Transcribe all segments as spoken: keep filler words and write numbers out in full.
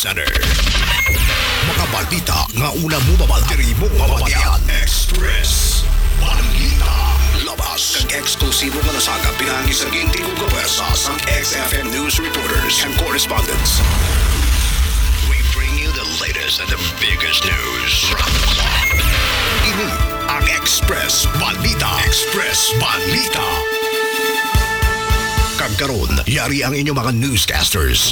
Center. Mga balita nga una mo mabaltiri mo mabatian. Express Balita. Labas kag eksklusibo nga nasaga pinangi sa ginti kong kapwersa sang X F M News reporters and correspondents. We bring you the latest and the biggest news. Ini ang Express Balita. Express Balita. Kagkaroon, yari ang inyong mga newscasters.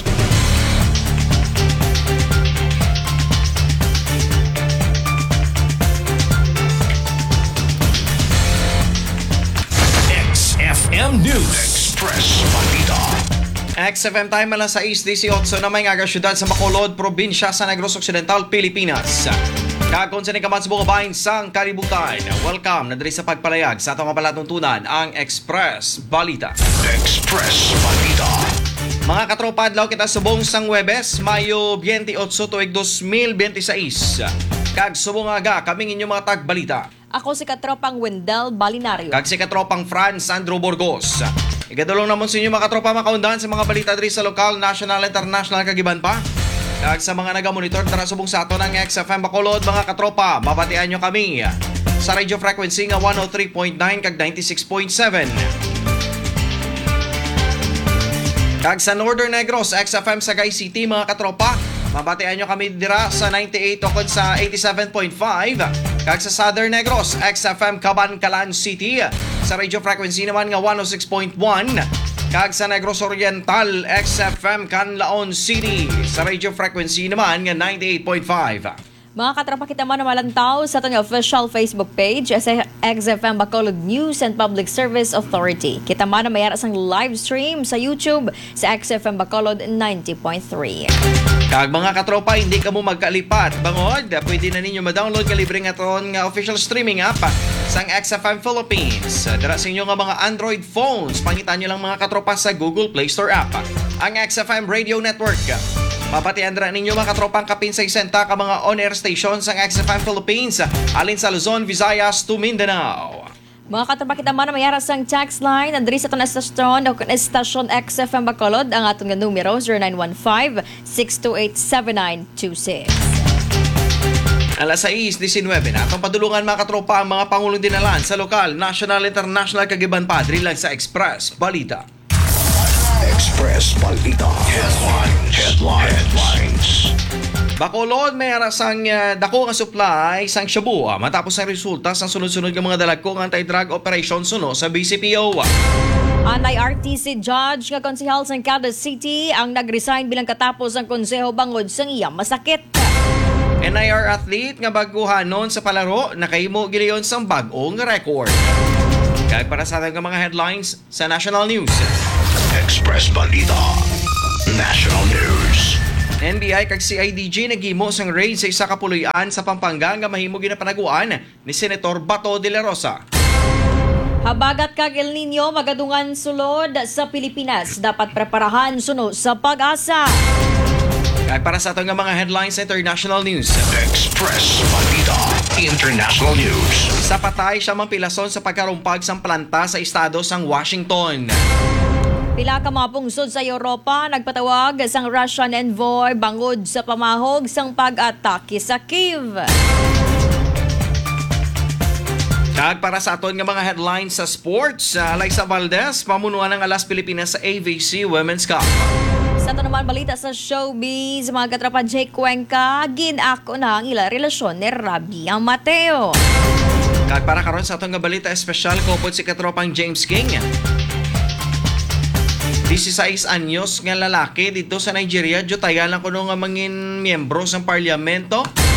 X F M News. Express Balita. X F M time alas sais dieciocho na may nga syudad sa Bacolod, probinsya sa Negros Occidental, Pilipinas. Kakon sa nikamats buong bahin sang kalibutan. Welcome na diri sa pagpalayag sa atong palatuntunan ang Express Balita. Express Balita. Mga katropa, adlaw kita subong sang Huwebes, Mayo twenty-eight tuig two mil twenty-six. Kag subong aga kaming inyong mga tagbalita. Ako si katropang Wendell Balinario. Kag si katropang Franz Sandro Burgos. Igadulong namon sa inyo mga katropa makaundahan sa mga balita diri sa lokal, national, international kag iban pa. Kag sa mga naga-monitor tara subong sa ato ng X F M Bacolod mga katropa, mabatian nyo kami sa radio frequency nga one oh three point nine kag ninety-six point seven. Kag sa Northern Negros, X F M Sagay City mga katropa, mabatian nyo kami dira sa ninety-eight o sa eighty-seven point five. Kag sa Southern Negros, X F M Cabancalan City, sa radio frequency naman nga one oh six point one. Kag sa Negros Oriental, X F M Canlaon City, sa radio frequency naman nga ninety-eight point five. Mga katropa, kita man na malantaw sa itong official Facebook page sa X F M Bacolod News and Public Service Authority. Kita man na mayara sang live stream sa YouTube sa X F M Bacolod ninety point three. Kag mga katropa, hindi ka mo magkalipat. Bangod, pwede na ninyo ma-download ka libre nga ton nga official streaming app sang X F M Philippines. Dara sa inyo nga mga Android phones, pangitan nyo lang mga katropa sa Google Play Store app. Ang X F M Radio Network. Mapatian dira ninyo mga katropang kapinsay senta ka mga on-air stations sang X F M Philippines alin sa Luzon, Visayas to Mindanao. Mga katropa, kita man na mayara sang text line andri sa itong estasyon o estasyon X F M Bacolod ang atong nga numero zero nine one five, six two eight, seven nine two six. Alas sais diecinueve na atong padulungan mga katropa ang mga pangulong dinalan sa lokal, national, international kagiban pa diri lang sa Express Balita. Express Balita. Headlines. Headlines. Headlines. Bacolod may arasang uh, dako nga supply sang shabu ah, matapos ang resulta sa sunod-sunod ng mga dalagkong anti-drug operation suno sa B C P O. Anay R T C Judge nga konsehal sa Caldas City ang nag-resign bilang katapos ang konseho bangod sang iyang masakit. N I R athlete nga baguhanon sa palaro nakahimo gilayon sang bag-ong record. Kaya para sa ating mga headlines sa National News. Express Balita. National News. N B I kag C I D G naghimo sang raid sa isa ka puloy-an sa Pampanga nga mahimo ginapanaguan ni Senator Bato de la Rosa. Habagat kag El Nino magadungan sulod sa Pilipinas, dapat preparahan suno sa pag-asa. Kaya para sa ating mga headlines sa International News. Express Balita. International News. Sa patay siya mampilason sa pagkarumpag sang planta sa estado sang Washington. Pila ka mga pungsod sa Europa nagpatawag sang Russian envoy bangod sa pamahog sang pag-atake sa Kiev. Kag para sa aton nga mga headlines sa sports, uh, Liza Valdez pamunuan ng Alas Pilipinas sa A V C Women's Cup. Sa ito naman balita sa showbiz, mga katropa Jake Cuenca, ginako na ang ilang relasyon ni Rabbi ang Mateo. Kag para karon sa aton nga balita espesyal kopod si katropang James King. sixteen anyos nga lalaki dito sa Nigeria, jutayan lang kuno nga mangin miyembro sa parlamento.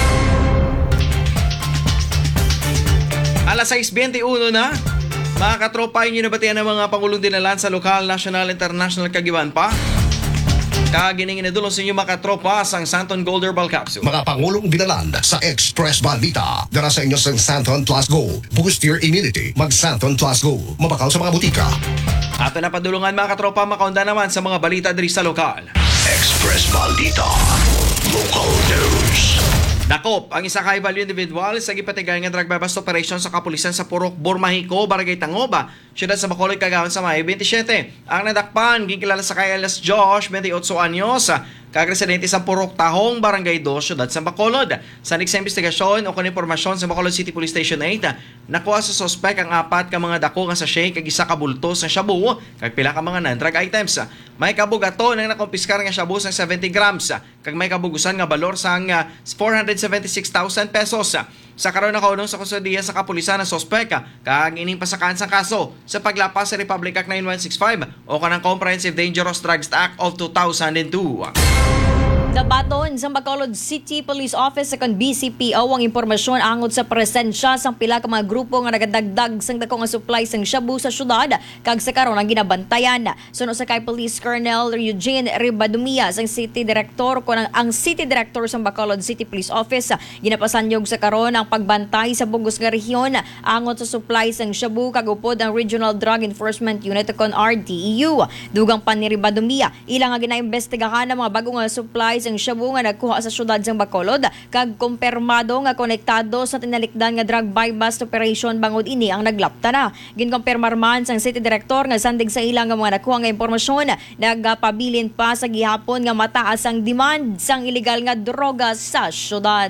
Alas sais twenty-one na. Mga katropa, inyo nabatian ng mga pangulong dinalan sa lokal, national, international kagiban pa. Kagining inadulong sa inyo mga katropa sang Santon Gold Herbal Capsule. Mga pangulong dinalan sa Express Balita. Dara sa inyo sa Santon Plus Go. Boost your immunity. Mag Santon Plus Go. Mabakaw sa mga butika. Ato na padulungan mga katropa, makaunda naman sa mga balita diri sa lokal. Express Balita. Local News. Dakop ang isa ka value individual sa gipatigay nga drug bust operation sa kapulisan sa Purok, Bormahico, Barangay Tangoba, siyudad sa Bacolod kagahon sa Mayo twenty-seven. Ang nadakpan ginkilala sa kay alias Josh, twenty-eight anyos, kag residente sa Purok Tahong, Barangay two, siyudad sa Bacolod. Sa next investigasyon o kon impormasyon sa Bacolod City Police Station eight, nakuha sa suspect ang apat ka mga dako nga sachet kag isa ka bulto sa shabu kag pila ka mga non-drug items. May kabugato nang nakumpiskar nga shabu sang seventy grams kag may kabugusan nga balor sang uh, four hundred seventy-six thousand pesos. Sa karon nakaunong sa kusodiya sa kapulisan ng suspect kag ining pasakaan sang kaso sa paglapas sa Republic Act nine one six five o kanang Comprehensive Dangerous Drugs Act of two thousand two. Dabaton sa Bacolod City Police Office sa kan B C P O ang impormasyon angod sa presensya sang pila ka mga grupo nga nagadagdag sang dako nga supply sang shabu sa syudad kag sa karon ang ginabantayan. Suno sa kay Police Colonel Eugene Ribadumia sang City Director ko ang, ang City Director sa Bacolod City Police Office ginapasanyog sa karon ang pagbantay sa bugos nga rehiyon angod sa supply sang shabu kag upod ang Regional Drug Enforcement Unit kon R D E U. Dugang pa ni Ribadumia ilang nga ginaimbestigahan ang mga bagong nga supplies ang shabu nga nagkuha sa syudad sang Bacolod kag kumpirmado nga konektado sa tinalikdan nga drug buy-bust operation bangod ini ang naglapta na. Ginkumpirmar man sang City Director nga sandig sa ilang nga mga nakuha nga impormasyon nagapabilin pa sa gihapon nga mataas ang demand sang illegal nga droga sa syudad.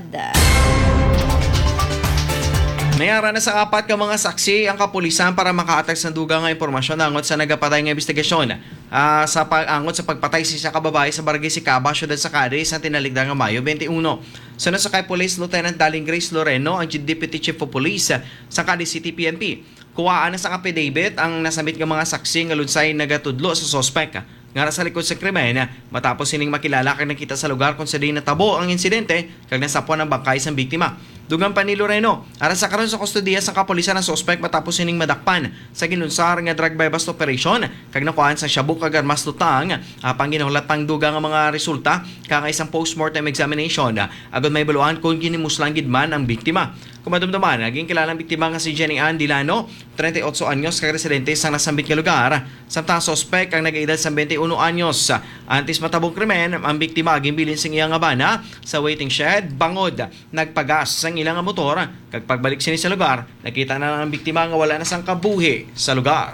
Mayara na sa apat ka mga saksi ang kapulisan para makaatag sa dugang nga impormasyon angot sa nagapatay nga investigasyon uh, sa pag-angot sa pagpatay si sa kababae sa barangay Sicaba, syudad sa Cadiz sa tinaligdan nga Mayo twenty-one. Sunod sa kay Police Lieutenant Daling Grace Loreno, ang Deputy Chief of Police sa Cadiz City P N P. Kuhaan na sa affidavit ang nasamit nga mga saksi nga lunsay nagatudlo sa suspect nga sa likod sa krimen matapos sining makilala kag nakita sa lugar kung sa di natabo ang insidente kag nasapuan ang bangkay sa biktima. Dugang pa ni Loreno, ara sa karon sa kustodiya sa kapulisan ng suspect matapos sining madakpan sa ginunsar nga drug buy-bust operation kag nakuhaan sa shabu kag armas lutang apang ginahulatang dugang nga mga resulta kag isang postmortem examination agud may baluan kung ginimuslang gid man ang biktima. Kumadumduman, naging kilalang biktima nga si Jenny Ann Dilano, thirty-eight anyos, kag residente sa nasambit nga lugar. Samtang suspect ang nag-edad sa twenty-one anyos. Antes matabong krimen, ang biktima gimbilin sing iyang abana sa waiting shed, bangod, nagpagas sang ilang nga motor. Kag pagbalik sini sa lugar, nakita na ang biktima nga wala na sang kabuhi sa lugar.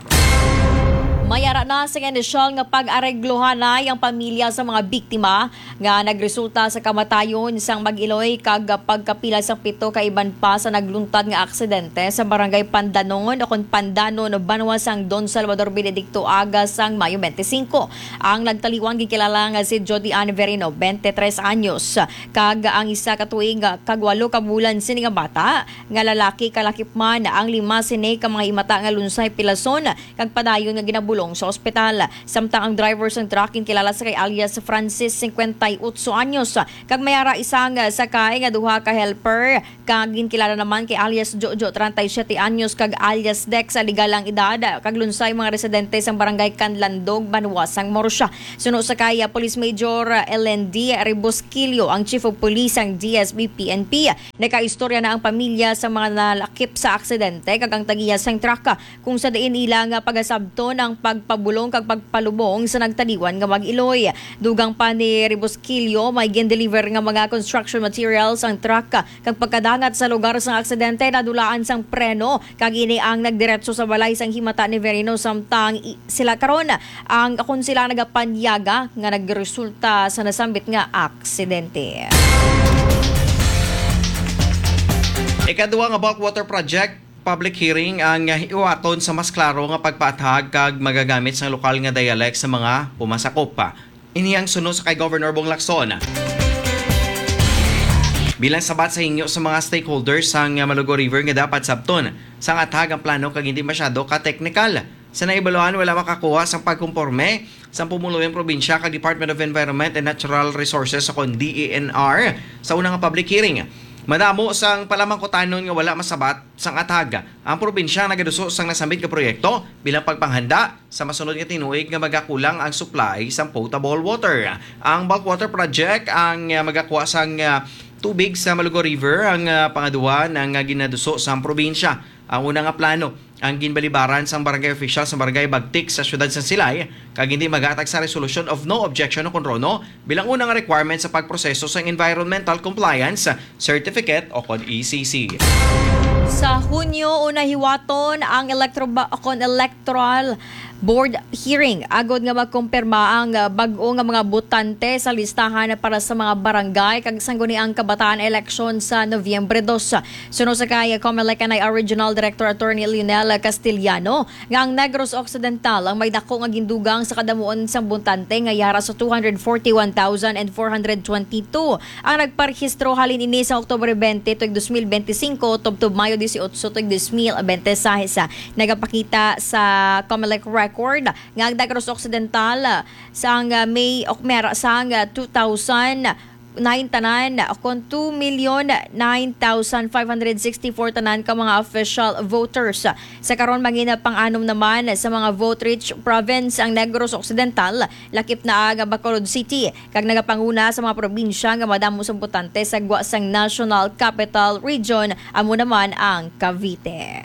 Mayara na sa inisyal nga pag-areglohan na ang pamilya sa mga biktima nga nagresulta sa kamatayon sang Mag-Iloy kag pagkapila sa pito ka iban pa sa nagluntad nga aksidente sa barangay Pandanon o kon Pandanon Banwa sang Don Salvador Benedicto Aga sang Mayo twenty-five. Ang nagtaliwan gikilala nga si Jody Ann Verino, twenty-tres anyos, kag ang isa ka tuig kag walo ka bulan sini nga bata nga lalaki kalakip man ang lima sini ka mga imata nga lunsay pilason kag padayon nga ginabulo sa ospital. Samtang ang driver ng truck kilala sa kay alias Francis, fifty-eight anyos, kag mayara isang sakay nga duha ka helper kag kilala naman kay alias Jojo, thirty-seven anyos, kag alias Dex sa ligalang edad kag lunsay mga residente sa barangay Canlandog, Banwa sang Morsya. Suno sa kay Police Major L N D Rebosquillo, ang Chief of Police ang D S B P N P. Nakaistorya na ang pamilya sa mga nalakip sa aksidente kag ang tagiya sang truck kung sa diin ilang pagasabton ang pagpabulong kag pagpalubong sa nagtaliwan nga Mag-Iloy. Dugang pa ni Rebosquillo, may gin-deliver nga mga construction materials ang truck kag pagkadangat sa lugar sang aksidente nadulaan sang preno kag ini ang nagdiretso sa balay sang himata ni Verino samtang sila karon ang akon sila nagapanyaga nga nagresulta sa nasambit nga aksidente. Ikaduha nga bulk water project public hearing ang iwaton sa mas klaro nga pagpaathag kag magagamit sa lokal nga dialect sa mga pumasakop pa. Ini ang sunod sa kay Governor Bong Lacson. Bilang sabat sa hinyo sa mga stakeholders sang Malugo River nga dapat sabton sang athag ang plano kag hindi masyado ka technical. Sa naibaluhan wala makakuha sang pagkumporme sa pumulong probinsya kag Department of Environment and Natural Resources sa kon D E N R sa unang public hearing. Madamo sang palamangkutanon nga wala masabat sang atag ang probinsya nagaduso sang nasambit nga proyekto bilang pagpanghanda sa masunod nga tinuig nga magakulang ang supply sang potable water. Ang bulk water project ang uh, magakuha sang uh, tubig sa Malugo River ang uh, pangaduwa ng uh, ginaduso sang probinsya. Ang una nga plano ang ginbalibaran sang barangay official sa barangay Bagtik sa siyudad San Silay kag hindi magatag sa resolution of no objection o kontrono bilang unang requirement sa pagproseso sa environmental compliance certificate o kon E C C. Sa Hunyo, una hiwaton ang electro kon electoral board hearing. Agod nga magkumpirma ang uh, bag-o nga mga botante sa listahan para sa mga barangay kag sangguniang kabataan election sa Nobyembre two. Suno sa kay Comelec ay Original Director Attorney Lionel Castillano nga ang Negros Occidental ang may dako nga gindugang sa kadamuon sang botante nga yara sa two hundred forty-one thousand four hundred twenty-two. Ang nagparehistro halin ini sa Oktubre twenty tuig twenty twenty-five tubtob Mayo eighteen tuig twenty twenty-six. Nagapakita sa Comelec record nga ang Negros Occidental sang uh, May Okmera sang uh, two thousand nine tanan kon two million nine thousand five hundred sixty-four tanan ka mga official voters. Sa karon mangina pang-anom naman sa mga vote-rich province ang Negros Occidental, lakip na ang Bacolod City kag nagapanguna sa mga probinsya nga madamo sa botante sa gwa sang National Capital Region, amo naman ang Cavite.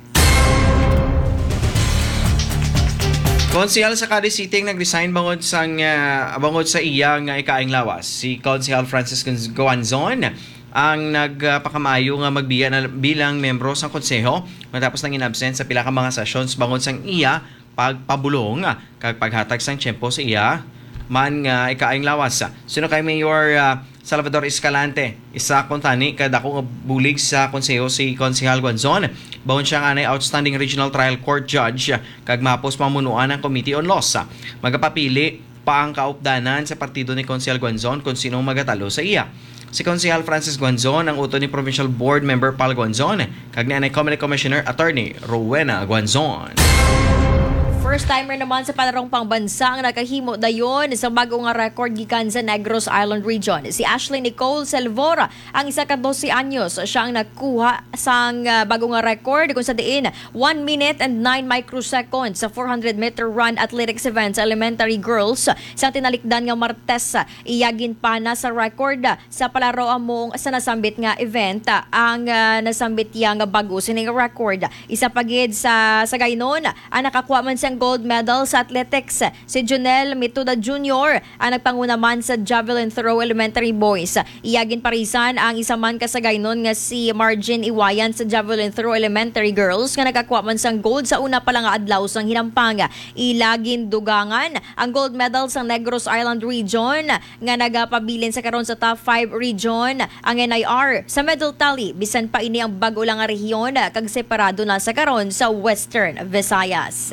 Konsehal sa Cadiz City ang nag-resign bangod sang uh, bangod sa iya nga ikaing lawas. Si Konsehal Francis Guanzon ang nagpakamayo nga magbiya na bilang membro sang konseho matapos nang inabsent sa pila ka mga sessions bangod sang iya pagpabulong kag paghatag sang tiyempo sa iya man nga ikaing lawas. Sino kay Mayor uh, Salvador Escalante, isa kontani kada ko bulig sa konseho si Konsehal Guanzon. Bawon siya nga na outstanding regional trial court judge kag mapos pamunuan ng Committee on Laws. Magapapili pa ang kaupdanan sa partido ni Konsehal Guanzon kung sinong magatalo sa iya. Si Konsehal Francis Guanzon ang uto ni Provincial Board Member Paul Guanzon kag ni Comelec Commissioner Attorney Rowena Guanzon. First-timer naman sa palarong pangbansa ang nakahimo dayon sa bago nga record gikan sa Negros Island Region. Si Ashley Nicole Selvora, ang isa ka twelve anyos, siya ang nakuha sang uh, bago nga record kung sa diin one minute and nine microseconds sa four hundred meter run athletics event sa elementary girls. Sa tinalikdan nga Martes, iyagin pa na sa record sa palaro among sa nasambit nga event ang uh, nasambit yang bago sining record. Isa pagid sa sa gaynon ang nakakuha man siyang gold medal sa athletics. Si Junel Mituda Junior ang nagpanguna man sa javelin throw elementary boys. Iyagin parisan ang isa man kasagaynon nga si Margin Iwayan sa javelin throw elementary girls nga nakakuha man sang gold sa una pa lang nga adlaw sang hinampang. Ilagin dugangan ang gold medal sa Negros Island Region nga nagapabilin sa karon sa top five region ang N I R sa medal tally bisan pa ini ang bag-o lang nga rehiyon kag separado na sa karon sa Western Visayas.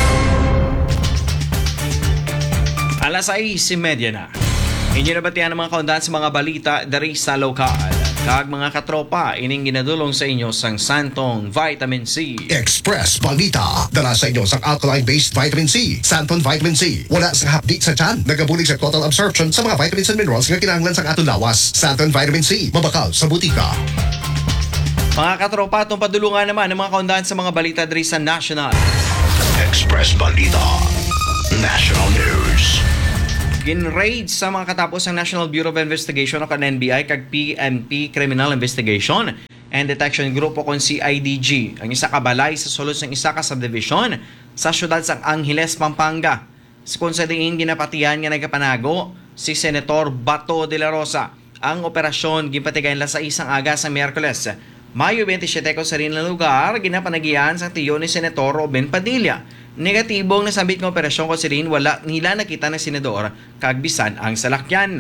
Alas sais media na. Inyo na batihan ang mga kaundahan sa mga balita dari sa lokal. Kag mga katropa, ining ginadulong sa inyo sang Santong Vitamin C. Express Balita. Dala sa inyo sang alkaline-based vitamin C. Santon Vitamin C. Wala sa hapdi sa tiyan. Nagabulig sa total absorption sa mga vitamins and minerals nga kinahanglan sa atong lawas. Santon Vitamin C. Mabakal sa butika. Mga katropa, itong padulungan naman ng mga kaundahan sa mga balita dari sa National. Express Balita. National News. Gin-raid sa mga katapos ng National Bureau of Investigation o kan N B I kag P N P Criminal Investigation and Detection Group o kon C I D G ang isa ka balay sa sulod ng isa ka subdivision sa syudad sa Angeles, Pampanga. Sa kung sa diin ginapatihan nga nagapanago si Senator Bato de la Rosa. Ang operasyon ginpatigayon la sa isang aga sa Miyerkules, Mayo twenty-seven ko sa rin na lugar ginapanagian sa tiyo ni Senator Robin Padilla. Negatibong nasambit ng operasyon ko si rin wala nila nakita ng senador kagbisan ang salakyan.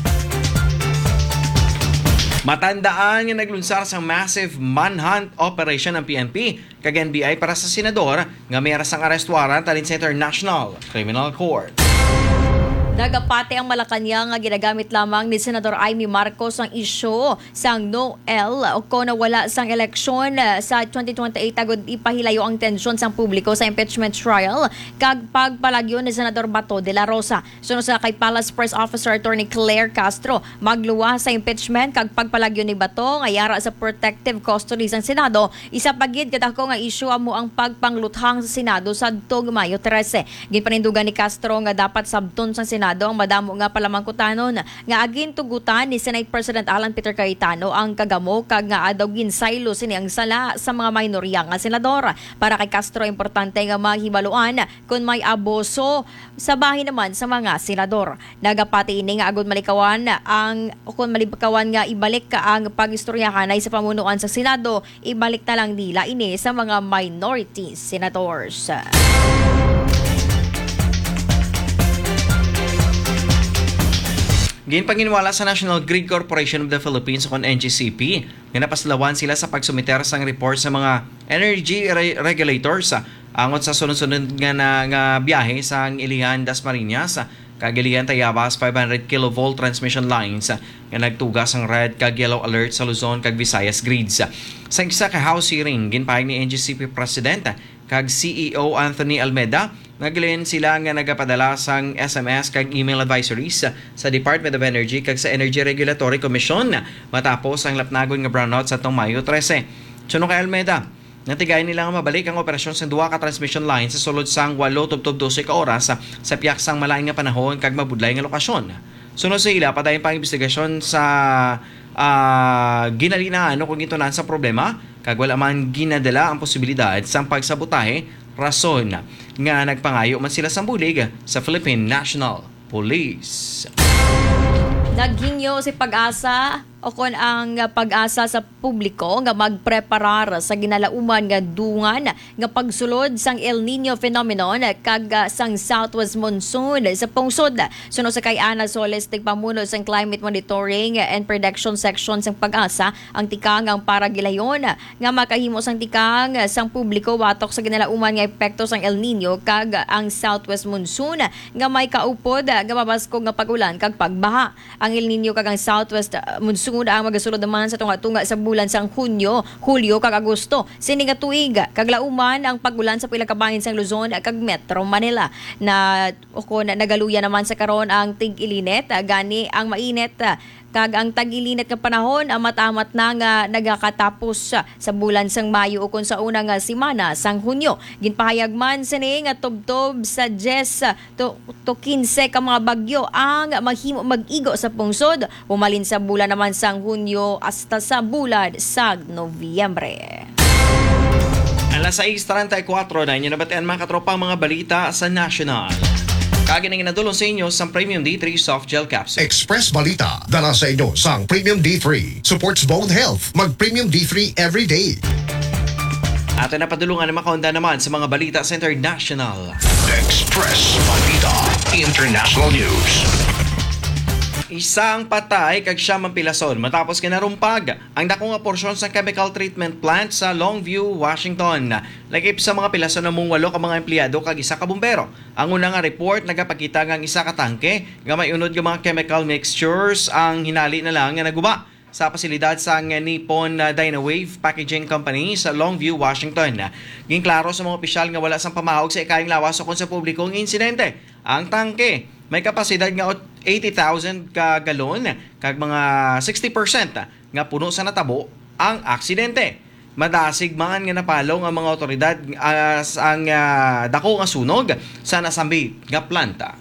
Matandaan nga naglunsar sa massive manhunt operation ng P N P kag N B I para sa senador nga may arasang arrest warrant alin sa International Criminal Court. Nagapate ang Malacanang nga ginagamit lamang ni Senador Amy Marcos ang isyu sang no-el o kung nawala sang eleksyon sa twenty twenty-eight agud ipahilayo ang tensyon sang publiko sa impeachment trial kag pagpalagyo ni Senador Bato de la Rosa. Sunod sa kay Palace Press Officer Attorney Claire Castro, magluwa sa impeachment kag pagpalagyo ni Bato nga yara sa protective custody sang Senado. Isa pagid kadako nga isyu amo ang pagpangluthang sa Senado sa Mayo thirteen. Ginpanindugan ni Castro nga dapat sabton sang Senado Senado ang madamo nga palamangkutanon nga agin tugutan ni Senate President Alan Peter Cayetano ang kagamo kag nga adaw ginsaylo sini ang sala sa mga minorya nga senador. Para kay Castro, importante nga mahibaluan kung may abuso sa bahin naman sa mga senador. Nagapati ini nga agud malikawan ang kung malikawan nga ibalik ka ang pagistoryahan ay sa pamunuan sa Senado, ibalik na lang nila ini sa mga minority senators. Ginpanginwala sa National Grid Corporation of the Philippines o N G C P, nga napaslawan sila sa pagsumiter sang report sa mga energy re- regulators angot sa sunod-sunod nga na nga biyahe sa Ilian Dasmariñas kag Ilian Tayabas five hundred kilovolt transmission lines nga nagtugas ang red kag yellow alert sa Luzon kag Visayas grids. Sa isa ka House hearing ginpahayag ni N G C P President kag C E O Anthony Almeida, nagilin sila nga nagapadala sang S M S kag email advisories sa Department of Energy kag sa Energy Regulatory Commission matapos ang lapnagon nga brownout sa tong Mayo thirteen. Suno kay Almeida, natigay nila nga mabalik ang operasyon sa duha ka transmission line sa sulod sang walo tubtob dose ka oras sa piyaksang malain nga panahon kag mabudlay nga lokasyon. Sunod sa ila, padayon pang investigasyon sa uh, ginalinaano kung ito na sa problema kag wala man ginadala ang posibilidad sang pagsabotahe, rason nga nagpangayo man sila sa bulig sa Philippine National Police. Naghinyo si Pag-asa o kon ang pag-asa sa publiko nga magpreparar sa ginalauman nga dungan nga pagsulod sang El Nino phenomenon kag sang southwest monsoon sa pungsod. Suno sa kay Ana Soles tigpamuno sang Climate Monitoring and Prediction Section sang Pag-asa, ang tikang ang para gilayon nga makahimo sang tikang sang publiko watok sa ginalauman nga epekto sang El Nino kag ang southwest monsoon nga may kaupod nga mabasko nga pagulan kag pagbaha. Ang El Nino kag ang southwest monsoon ang magasulod naman sa tunga-tunga sa bulan sang Hunyo, Hulyo kag Agosto. Sini nga tuig kag lauman ang pagulan sa pila ka bahin sang Luzon kag Metro Manila. Na o na nagaluya naman sa karon ang tig-ilinet gani ang mainit kag ang tag-ilinit nga panahon ang matamat na nga nagakatapos sa bulan sang Mayo o kun sa unang simana sang Hunyo. Ginpahayag man sini nga tubtob sa ten to, to fifteen ka mga bagyo ang mahimo mag-igo sa pungsod umalin sa bulan naman sang Hunyo hasta sa bulan sang Nobyembre. Alas sais trentaquatro na inyo nabatian mga katropang mga balita sa National. Kaginang inadulong sa inyo sa Premium D three Soft Gel Capsule. Express Balita, dala sa inyo sang Premium D three. Supports bone health. Mag Premium D three every day. Ato na padulungan na makaunda naman sa mga balita sa International. Express Balita, International News. Isang patay kag siyam ang pilason matapos kinarumpag ang dako nga porsyon sa chemical treatment plant sa Longview, Washington. Lagip sa mga pilason na mong walo ka mga empleyado kag isa ka bumbero. Ang una nga report nagapakita nga ang isa ka tangke nga may unod nga mga chemical mixtures ang hinali na lang nga naguba sa pasilidad sa Nippon Dynawave Packaging Company sa Longview, Washington. Ginklaro sa mga opisyal nga wala sang pamahog sa ikayong lawas o kon sa publikong insidente. Ang tangke may kapasidad nga eighty thousand ka galon kag mga sixty percent nga puno sa natabo ang aksidente. Madasig man nga napalong ang mga otoridad uh, ang uh, dako nga sunog sa nasambi nga planta.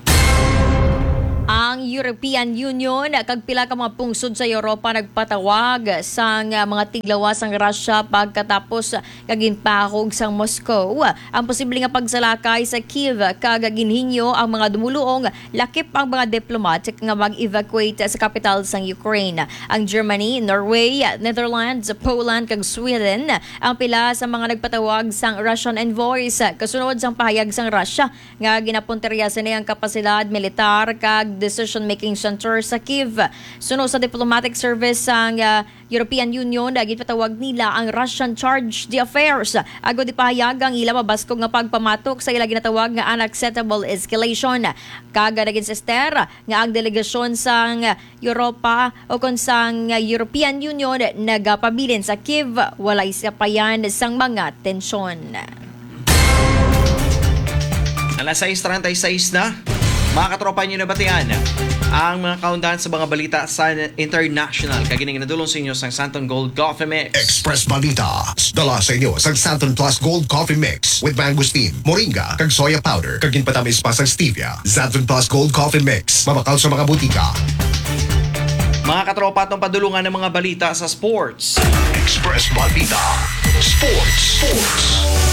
Ang European Union kag pila ka mga pungsod sa Europa nagpatawag sang mga tiglawas sang Russia pagkatapos kaginpahog sang Moscow. Ang posible nga pagsalakay sa Kiev kag ginhinyo ang mga dumuluong lakip ang mga diplomatic nga mag-evacuate sa capital sang Ukraine. Ang Germany, Norway, Netherlands, Poland kag Sweden ang pila sa mga nagpatawag sang Russian envoys kasunod sang pahayag sang Russia nga ginapunteriya sini ang kapasidad militar kag decision-making center sa Kiev. Suno sa diplomatic service ang uh, European Union, dagit patawag nila ang Russian Charge d'Affaires. Agod ipahayag ang ila mabaskog nga pagpamatok sa ila ginatawag nga unacceptable escalation. Kaga naging sister nga ang delegasyon sang Europa o kon sang European Union nagapabilin sa Kiev walay sapayan sang mga tensyon. Alas sais trentaseis na. Mga katropa nyo na batian ang mga kaundahan sa mga balita sa international. Kagining nadulong sa inyo sa Santon Gold Coffee Mix. Express Balita. Dala sa inyo sa Santon Plus Gold Coffee Mix with mangosteen, moringa, kag soya powder. Kagin patamis pa sa stevia. Santon Plus Gold Coffee Mix. Mabakaw sa mga butika. Mga katropa, itong padulungan ng mga balita sa sports. Express Balita. Sports. Sports.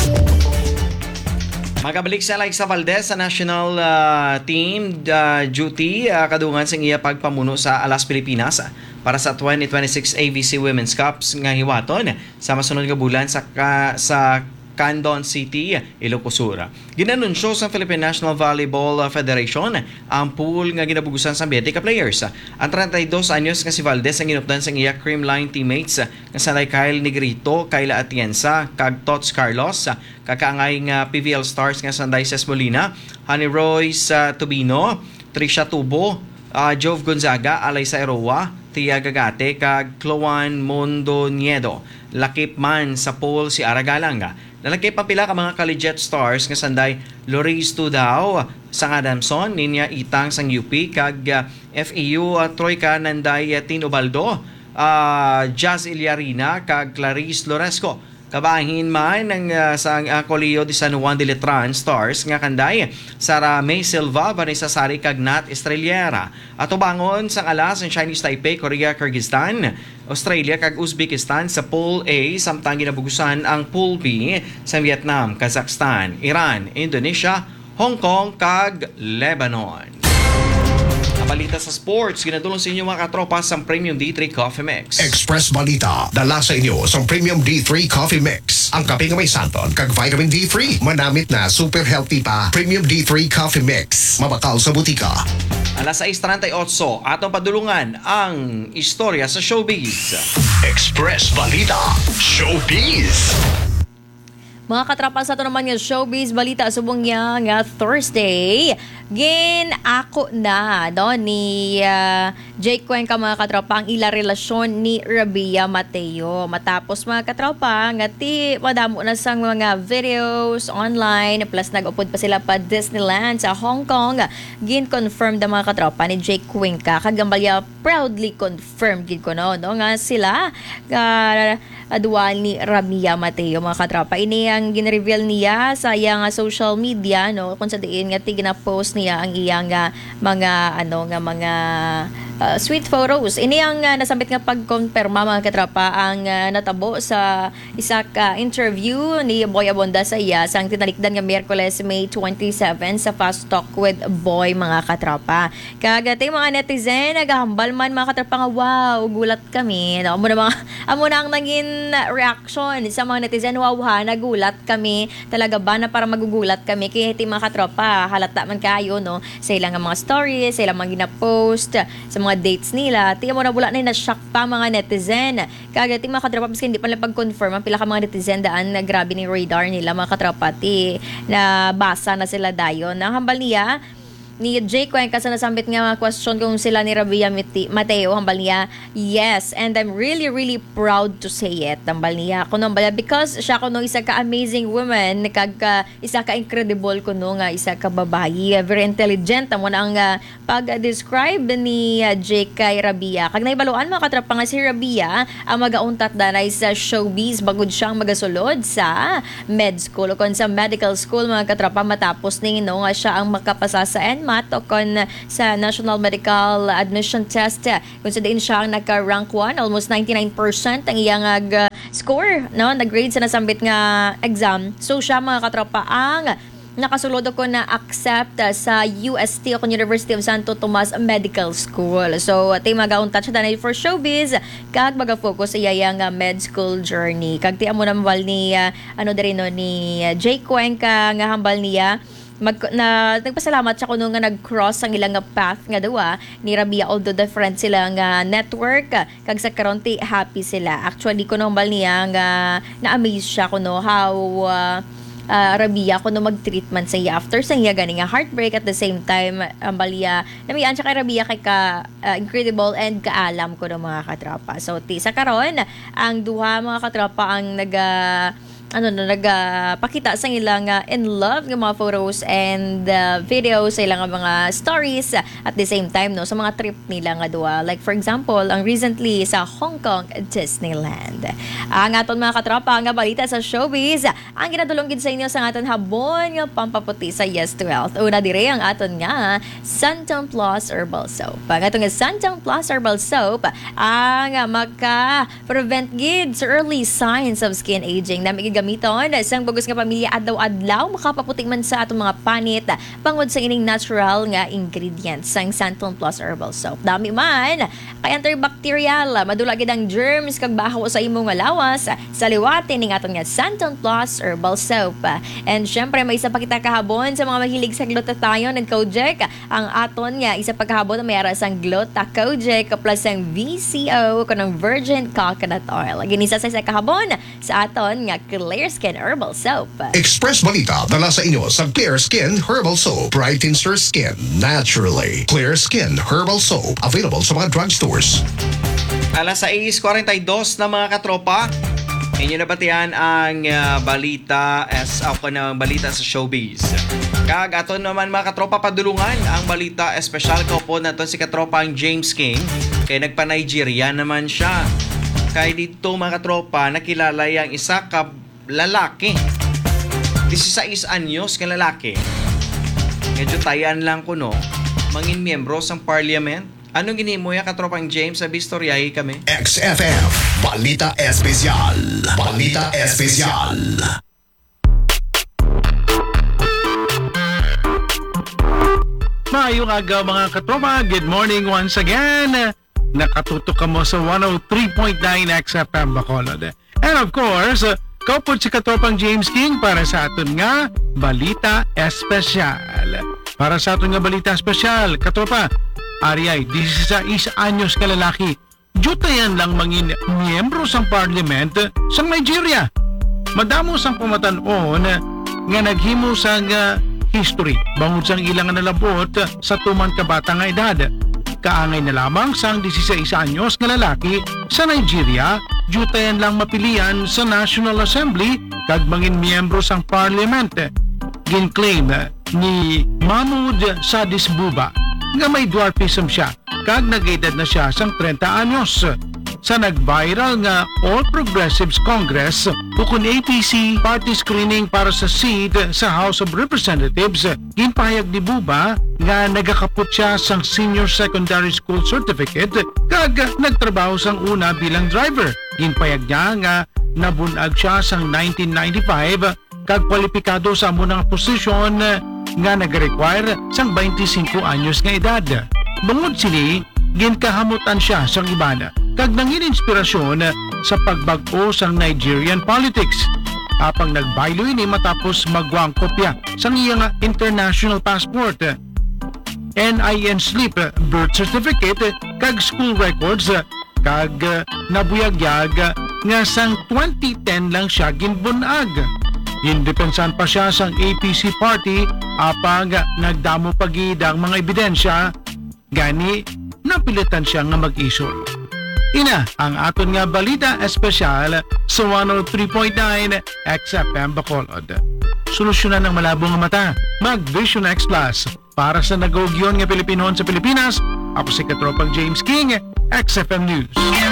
Magabalik si Alexa Valdez sa national uh, team uh, duty uh, kadungan sa iya pagpamuno sa Alas Pilipinas para sa twenty twenty-six A B C Women's Cups nga hiwaton sa masunod nga bulan sa ka, sa Candon City, Ilocos Sur. Ginanunsyo sa Philippine National Volleyball Federation ang pool nga ginabugusan sa Biética players. Ang thirty-two anyos nga si Valdez ang inupdan sa iya creamline teammates nga sanay Kyle Negrito, Kayla Atienza, kag Tots Carlos, kakaangay nga P V L stars nga sanday Ces Molina, Honey Royce uh, Tubino, Trisha Tubo, uh, Jove Gonzaga, Alaysa Eroa, Tia Gagate, kag Cloan Mondo Niedo. Lakip man sa pool si Aragalang. Nalagkip ang pila ka mga collegiate stars nga sanday Loris Tudao sang Adamson, Ninya Itang sang U P, kag uh, F E U uh, Troika Nanday uh, Tino Baldo, uh, Jazz Iliarina, kag Clarice Loresco. Kabahin man ng uh, sa uh, Colegio de San Juan de Letran stars nga kanday Sara May Silva, Vanessa Sari, kag Nat Estrellera. Ato bangon sang alas ang Chinese Taipei, Korea, Kyrgyzstan, Australia kag Uzbekistan sa Pool A, samtang ginabugusan ang Pool B sa Vietnam, Kazakhstan, Iran, Indonesia, Hong Kong kag Lebanon. Balita sa sports, ginadulong sa inyo mga katropa sa Premium D three Coffee Mix. Express Balita. Dala sa inyo sa Premium D three Coffee Mix. Ang kape nga may santon kag vitamin D three. Manamit na super healthy pa. Premium D three Coffee Mix. Mabakal sa butika. Alas sais treinta y ocho, atong padulungan ang istorya sa showbiz. Express Balita. Showbiz. Mga katrapan sa ito naman yung showbiz balita subong niya nga Thursday. Gin ako na no, ni uh, Jake Cuenca mga katropa ang ila relasyon ni Rabia Mateo. Matapos mga katropa nga ti madamo na sang mga videos online plus nag-upod pa sila pa Disneyland sa Hong Kong. Gin confirmed ang mga katropa ni Jake Cuenca kagambalya proudly confirmed gid ko no, no nga sila uh, adual ni Rabia Mateo mga katropa. Ini ang gin-reveal niya sa iyang social media no kung sa diin nga ti gina-post niya ang iyang uh, mga ano nga mga uh, sweet photos. Ini ang uh, nasambit nga pagkonfirma mga katropa ang uh, natabo sa isa ka interview ni Boy Abonda sa iya sang tinalikdan nga Miyerkules May twenty-seven sa Fast Talk with Boy mga katropa. Kagati mga netizen nagahambal man mga katropa nga wow gulat kami. No, amo na mga amo na ang naging reaction sa mga netizen, wow ha nagulat kami talaga ba na para magugulat kami kaya iti mga katropa halata man kayo no sa ilang mga stories, sa ilang mga gina-post, sa mga dates nila. Tiyan mo na bula na na-shock pa mga netizen. Kaya ti mga katropa, miskin hindi pa lang pag-confirm ang pila ka mga netizen daan na grabe ni radar nila mga katropa. Ti na basa na sila dayon. Ang hambal niya ni Jake Cuenca sa nasambit nga mga question kung sila ni Rabia Mateo, hambal niya, yes, and I'm really really proud to say it, hambal niya kuno bala because siya kuno isa ka amazing woman, kag uh, isa ka incredible kuno nga isa ka babayi, very intelligent amo na ang uh, pag-describe ni uh, Jake kay Rabia. Kag naibaluan mga katrapa nga si Rabia ang magauntat danay sa showbiz bagud siyang magasulod sa med school o kon sa medical school mga katrapa matapos ning no nga siya ang makapasa sa N M A T o kon sa National Medical Admission Test kung sa diin siya ang nagka-rank one, almost ninety-nine percent ang iyang uh, score no nag-grade sa nasambit nga exam. So siya mga katropa ang nakasulod ako na accept uh, sa U S T o University of Santo Tomas Medical School. So ati magauntat siya danay for showbiz kag maga-focus sa iyang uh, med school journey. Kag ti amo na mabal ni uh, ano diri no ni uh, Jake Cuenca nga hambal niya Mag, na nagpasalamat siya kuno nga nag-cross ang ilang path nga dawa ni Rabia, although different sila nga network kag sa karon ti happy sila. Actually kuno bal niya nga na-amaze siya kuno how uh, uh, Rabia kuno mag-treatment sa iya after sa iya gani nga heartbreak, at the same time ang balya namian siya kay Rabia kay ka uh, incredible and kaalam kuno mga katropa. So ti sa karon ang duha mga katropa ang naga ano na nagpakita sa ilang uh, in love ng mga photos and uh, videos sa ilang mga stories uh, at the same time no sa mga trip nila nga duwa, like for example ang recently sa Hong Kong Disneyland. Ang aton mga katropa nga balita sa showbiz ang ginadulong gid sa inyo sa aton habon nga pampaputi sa Yes to Health. Una dire ang aton nga Santon Plus Herbal Soap. Ang aton nga Santon Plus Herbal Soap ang maka-prevent gid sa early signs of skin aging na gamiton sa bagos nga pamilya adlaw-adlaw makapaputi man sa atong mga panit pangod sa ining natural nga ingredients sang Santon Plus Herbal Soap. Dami man kay antibacterial, madula gid ang germs kag bahaw sa imong nga lawas sa liwati ning aton nga Santon Plus Herbal Soap. And syempre may isa pa kita kahabon sa mga mahilig sa glutathione and kojic, ang aton nga isa pa kahabon may ara sang gluta-kojic plus ang V C O kanang virgin coconut oil. Ginisa sa isa kahabon sa aton nga Clear Skin Herbal Soap. Express Balita dala sa inyo sa Clear Skin Herbal Soap. Brightens your skin naturally. Clear Skin Herbal Soap. Available sa mga drugstores. Alas sais forty-two na mga katropa. Inyo nabatian ang uh, balita as ako na balita sa showbiz. Kag aton naman mga katropa padulungan ang balita espesyal ko po nato si katropa ang James King kay nagpa Nigeria naman siya. Kay dito mga katropa nakilala yang isa ka lalaki. sixteen anyos ka lalaki. Medyo tayan lang ko no. Mangin miyembro sang parliament. Anong ginimo ya katropang James sa bistoryahi kami? X F M Balita Espesyal. Balita Espesyal. Maayong agaw mga katropa. Good morning once again. Nakatutok ka mo sa one oh three point nine X F M Bacolod. And of course, kaupod si katropang James King para sa aton nga Balita Espesyal. Para sa aton nga Balita Espesyal, katropa, Ariay, sixteen anyos ka lalaki. Jutayan lang mangin miyembro sang parliament sa Nigeria. Madamo sang pumatan-on nga naghimo sang uh, history bangod sang ilang nalabot sa tuman ka bata nga edad. Kaangay na lamang sang sixteen anyos nga lalaki sa Nigeria, jutayan lang mapilian sa National Assembly kag mangin miyembro sang parliament. Ginclaim ni Mahmoud Sadis Buba nga may dwarfism siya kag nag-edad na siya sang thirty anyos. Sa nag-viral nga All Progressives Congress ukon A P C party screening para sa seat sa House of Representatives, ginpahayag ni Buba nga nagakapot siya sang senior secondary school certificate kag nagtrabaho sang una bilang driver. Ginpahayag niya nga nabunag siya sang nineteen ninety-five kag kwalipikado sa munang posisyon nga nag-require sang twenty-five anyos nga edad. Bangod sini, ginkahamutan siya sang ibana kag nangin inspirasyon sa pagbag-o sang Nigerian politics. Apang nagbaylo ini matapos magwang kopya sang iyang international passport, N I N slip, birth certificate kag school records kag nabuyagyag nga sang twenty ten lang siya ginbunag. Indepensan pa siya sang A P C party apang nagdamo pagid ang mga ebidensya gani napilitan siya nga mag-isol. Ina ang aton nga balita espesyal sa one oh three point nine X F M Bacolod. Solusyonan ng malabong nga mata, mag Vision X Plus para sa nagugyon nga Pilipinoon sa Pilipinas. Ako si katropang James King, X F M News.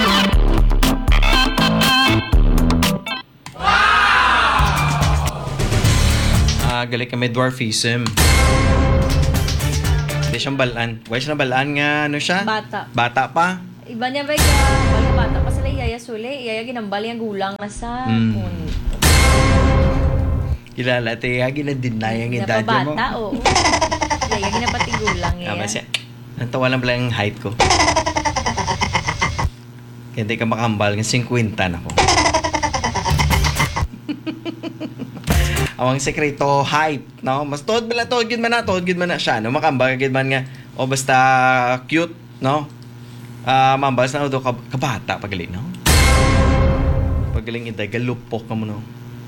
Ah, galing kami dwarfism. Hindi siyang balaan. Why siya nabalaan nga ano siya? Bata. Bata pa. Iba niya ba yung bata pa sila yaya suli, yaya ginambali ang gulang na sa Mm. phone. Kilala, te, hagi na deny ang edad mo. Napabata, oo. Yaya ginapati gulang Ah, yaya. masya. Nantawa lang pala yung height ko. Kaya hindi ka makambal, ng fifty na ako. Awang sekreto, height, no? Mas tood bala, tood gid man na, tood gid man na siya, no? Makambal gid man nga, o basta cute, no? Ah, uh, mambas na do ka kabata pagaling, no? Pagaling ida galupok ka mo, no?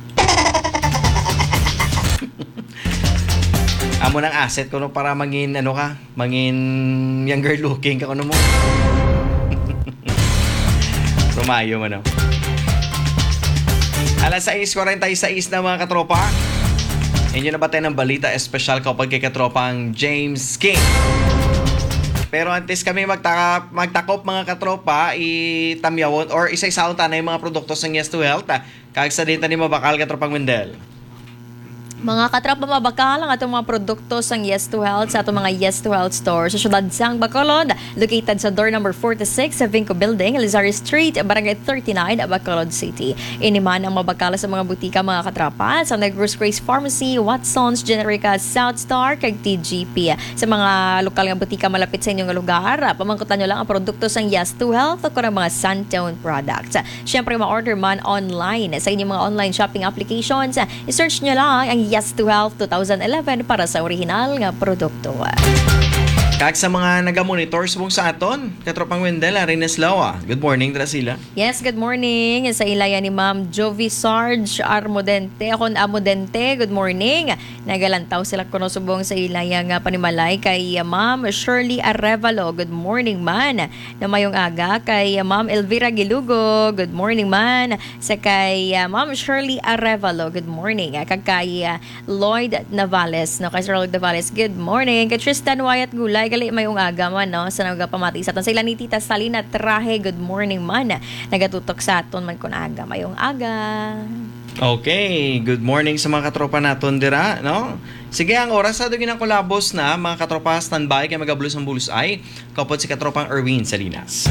Amo ng asset ko no para mangin ano ka, mangin younger looking ka kuno mo. Rumayo man, no? Alas sais forty-six na mga katropa. Inyo na ba tayo ng balita espesyal kapag kay katropang James King? Pero antes kami magtaka, magtakop mga katropa, itamyawon or isa-isaon tanay mga produkto sa Yes to Health. Kag sa dito ni mabakal katropang Wendell. Mga katropa, mabakal ang atong mga produkto sa Yes to Health sa atong mga Yes to Health store sa syudad sang Bacolod, located sa door number forty-six sa Vinco Building, Elizario Street, Barangay thirty-nine, Bacolod City. Iniman ang mabakal sa mga butika mga katropa sa Negros Grace Pharmacy, Watson's, Generica, South Star, kag T G P. Sa mga lokal nga butika malapit sa inyong lugar, pamangkutan nyo lang ang produkto sa Yes to Health o kung mga Santone products. Siyempre, ma-order man online sa inyong mga online shopping applications. I-search nyo lang ang Yes to Health twenty eleven para sa original nga produkto. Kag sa mga naga-monitor subong sa aton, katropang Wendell, Rines Lawa. Good morning, dra sila. Yes, good morning. Sa ilaya ni Ma'am Jovi Sarge Armodente. Akon Amodente, good morning. Nagalantaw sila kuno subong sa ilaya nga panimalay kay Ma'am Shirley Arevalo. Good morning man. Na mayong aga kay Ma'am Elvira Gilugo. Good morning man. Sa kay uh, Ma'am Shirley Arevalo. Good morning. Kag kay uh, Lloyd Navales. No, kay Sir Lloyd Navales. Good morning. Kay Tristan Wyatt Gulay. Gali mayong aga man, no? Sa nagapamati sa aton. Sa ilan ni Tita Salina Trahe, good morning man. Nagatutok sa aton man kun aga. Mayong aga. Okay, good morning sa mga katropa naton dira, no? Sige, ang oras sa dugin ang kolabos na, mga katropa, standby kay magabulos ang bulos ay kapot si katropang Erwin Salinas.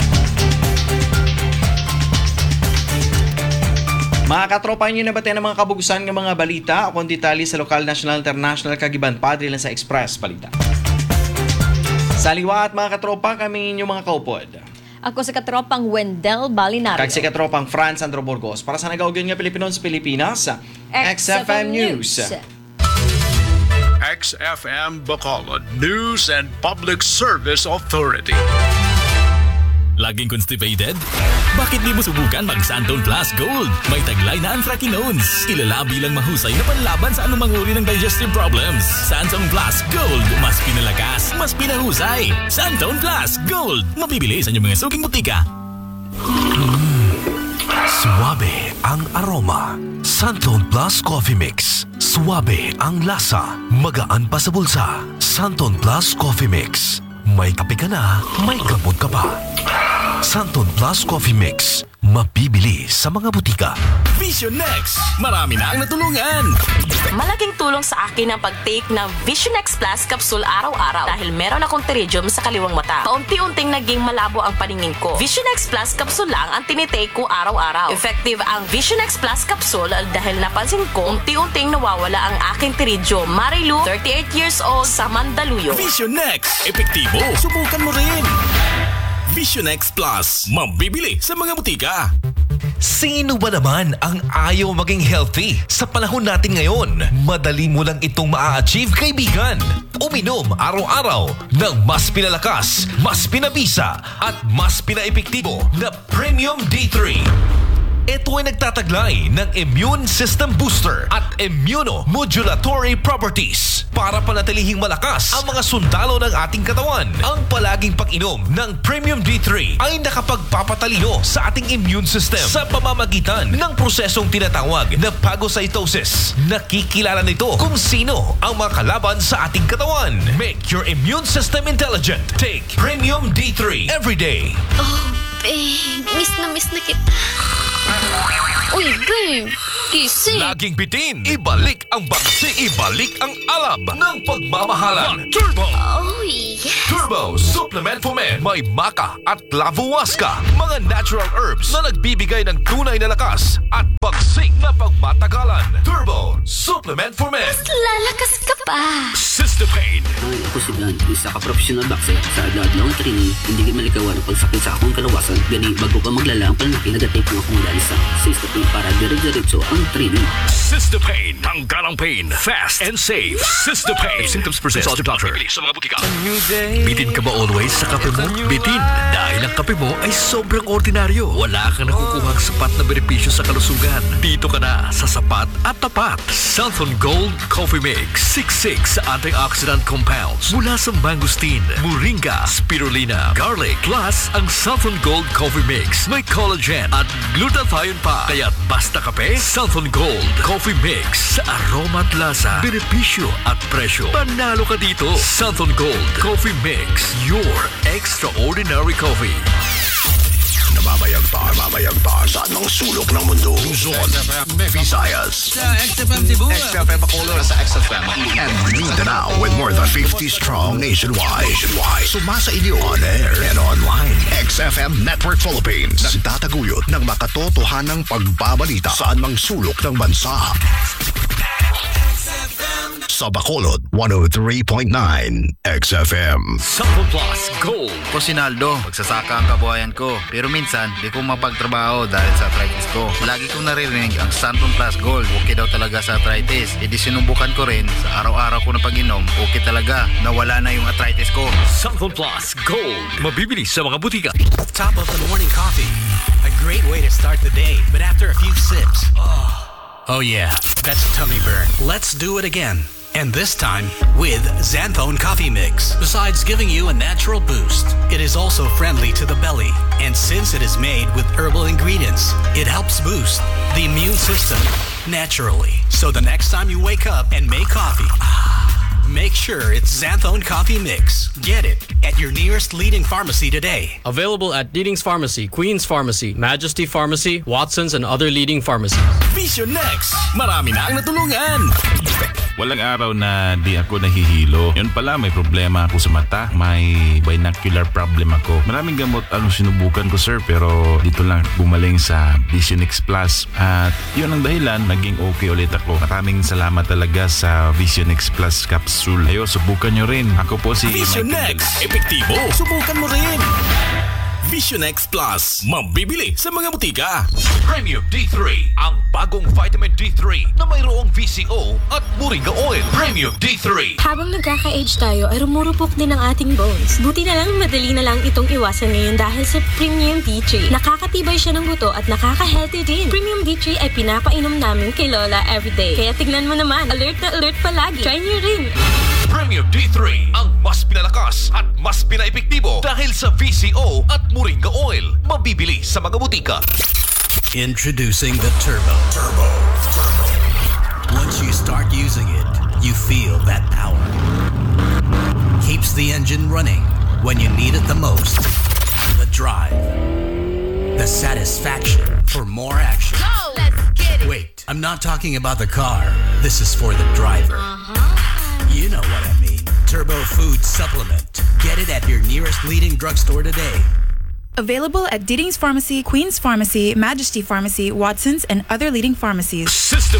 Mga katropa, nyo na ba tayo ng mga kabugusan ng mga balita o kung detalye sa lokal, national, international, kagiban padre lang sa Express Balita. Sa liwa at mga katropa, kami inyong mga kaupod. Ako sa katropang Wendell Balinario. Kag si katropang Franz Andro Burgos. Para sa nagaugyan nga Pilipino sa Pilipinas, X F M News. X F M Bacolod News and Public Service Authority. Laging constipated? Bakit di mo subukan mag Santone Plus Gold? May taglay na anthracinones. Kilala bilang mahusay na panlaban sa anumang uri ng digestive problems. Santone Plus Gold. Mas pinalakas, mas pinahusay. Santone Plus Gold. Mabibili sa inyong mga suking butika. Suwabe ang aroma. Santone Plus Coffee Mix. Suwabe ang lasa. Magaan pa sa bulsa. Santone Plus Coffee Mix. May kape ka na, may gamot ka pa. Santone Plus Coffee Mix. Mabibili sa mga butika. Vision Next. Marami na ang natulungan. Malaking tulong sa akin ang pag-take ng Vision X Plus Capsule araw-araw dahil meron akong pterygium sa kaliwang mata. Paunti-unting naging malabo ang paningin ko. Vision X Plus Capsule lang ang tinitake ko araw-araw. Effective ang Vision X Plus Capsule dahil napansin ko unti-unting nawawala ang aking pterygium. Marilu, thirty-eight years old, sa Mandaluyong. Vision Next. Epektibo. Subukan mo rin. Vision X Plus. Mabibili sa mga butika. Sino ba naman ang ayaw maging healthy? Sa panahon natin ngayon, madali mo lang itong maa-achieve, kaibigan. Uminom araw-araw ng mas pinalakas, mas pinabisa, at mas pinaepektibo na Premium D three. Ito ay nagtataglay ng immune system booster at immunomodulatory properties para panatilihing malakas ang mga sundalo ng ating katawan. Ang palaging pag-inom ng Premium D three ay nakapagpapatalino sa ating immune system sa pamamagitan ng prosesong tinatawag na phagocytosis. Nakikilala nito kung sino ang mga kalaban sa ating katawan. Make your immune system intelligent. Take Premium D three every day. Oh, babe. Miss na miss na kita. Uy, babe. Gising. Laging bitin. Ibalik ang bagsi. Ibalik ang alab ng pagmamahalan. Turbo! Oh, yes. Turbo Supplement for Men. May maca at lavowaska. Mga natural herbs na nagbibigay ng tunay na lakas at bagsik na pagmatagalan. Turbo Supplement for Men. Lalakas ka pa. Cystopain. Ay, ako si Blan, isa ka professional boxer sa adlaw-adlaw training, hindi ka malikawan ang pagsakit sa akong kalawasan. Gani, bago ka maglala ang panlaki, nagatake mo akong dansa. Cystopain para dire-diretso ang training. Cystopain. Tanggal ang pain. Fast and safe. Cystopain. Symptoms present. Consult your doctor. Sa mga butika. Bitin ka ba always sa kape mo? Bitin. Dahil ang kape mo ay sobrang ordinaryo. Wala kang nakukuhang sapat na benepisyo sa kalusugan. Dito ka na sa sapat at tapat. Santone Gold Coffee Mix. sixty-six antioxidant compounds mula sa mangosteen, moringa, spirulina, garlic, plus ang Southern Gold Coffee Mix. May collagen at glutathione pa. Kaya basta kape, Southern Gold Coffee Mix. Sa aroma at lasa, benepisyo at presyo. Panalo ka dito. Southern Gold Coffee Mix. Your extraordinary coffee. Namamayag pa, namamayag pa sa anong sulok ng mundo. Luzon, Visayas, Sa X F M Cebu. X F M Bacolod sa X F M. and Mindanao with more than fifty strong nationwide. Nationwide. Sumasa inyo on air and online. X F M Network Philippines. Nagtataguyod ng makatotohanang pagbabalita sa anumang sulok ng bansa. Sa Bacolod, one oh three point nine X F M. Southern Plus Gold. Ko Sinaldo, magsasaka ang kabuhayan ko. Pero minsan, di ko mapagtrabaho dahil sa arthritis ko. Lagi kong naririnig ang Santon Plus Gold. Okay daw talaga sa arthritis. E di sinubukan ko rin sa araw-araw ko na pag-inom. Okay talaga. Nawala na yung arthritis ko. Southern Plus Gold. Mabibili sa mga butika. Top of the morning coffee. A great way to start the day. But after a few sips, oh, oh yeah, that's a tummy burn. Let's do it again. And this time with Xanthone Coffee Mix. Besides giving you a natural boost, it is also friendly to the belly. And since it is made with herbal ingredients, it helps boost the immune system naturally. So the next time you wake up and make coffee, make sure it's Xanthone Coffee Mix. Get it at your nearest leading pharmacy today. Available at Leading's Pharmacy, Queen's Pharmacy, Majesty Pharmacy, Watson's, and other leading pharmacies. Vision Next! Marami na ang natulungan! Walang araw na di ako nahihilo. Yun pala, may problema ako sa mata. May binocular problem ako. Maraming gamot ang sinubukan ko, sir, pero dito lang gumaling sa Vision X Plus. At yun ang dahilan, naging okay ulit ako. Maraming salamat talaga sa Vision X Plus capsule. Ayo, subukan nyo rin. Ako po si Vision Michael Next. Dela. Epektibo. Subukan mo rin. Vision X Plus. Mabibili sa mga butika. Premium D three. Ang bagong vitamin D three na mayroong V C O at moringa oil. Premium D three. Habang nagkaka-age tayo ay rumurupok din ang ating bones. Buti na lang madali na lang itong iwasan ngayon dahil sa Premium D three. Nakakatibay siya ng buto at nakaka-healthy din. Premium D three ay pinapainom namin kay Lola everyday. Kaya tignan mo naman, alert na alert palagi. Try niyo rin. Premium D three. Ang mas pinalakas at mas pinaepektibo dahil sa V C O at moringa oil. Mabibili sa mga butika. Introducing the Turbo. Turbo. Turbo. Once you start using it, you feel that power. Keeps the engine running when you need it the most. The drive. The satisfaction for more action. Go! Let's get it! Wait, I'm not talking about the car. This is for the driver. Uh-huh. You know what I mean. Turbo Food Supplement. Get it at your nearest leading drugstore today. Available at Leading's Pharmacy, Queen's Pharmacy, Majesty Pharmacy, Watson's, and other leading pharmacies. System